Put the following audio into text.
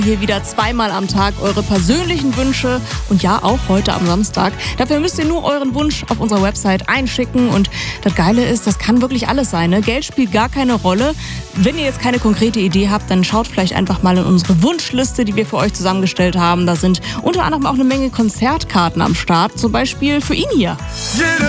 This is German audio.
Hier wieder zweimal am Tag eure persönlichen Wünsche und ja, auch heute am Samstag. Dafür müsst ihr nur euren Wunsch auf unserer Website einschicken und das Geile ist, das kann wirklich alles sein. Ne? Geld spielt gar keine Rolle. Wenn ihr jetzt keine konkrete Idee habt, dann schaut vielleicht einfach mal in unsere Wunschliste, die wir für euch zusammengestellt haben. Da sind unter anderem auch eine Menge Konzertkarten am Start, zum Beispiel für ihn hier.